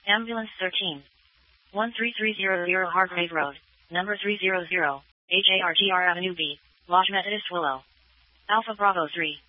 Ambulance 13. 13300 Hargrave Road, number 300, HARTR Avenue B, Lodge Methodist Willow. Alpha Bravo 3.